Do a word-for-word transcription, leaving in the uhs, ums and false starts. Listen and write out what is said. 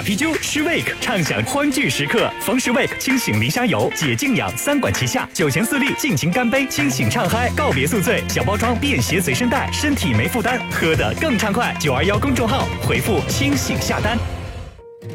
啤酒，吃 Wake 畅享欢聚时刻。逢时 Wake 清醒离沙游，解静养三管齐下，酒前四粒尽情干杯，清醒畅嗨，告别宿醉。小包装便携随身带，身体没负担，喝得更畅快。九二幺公众号回复清醒下单。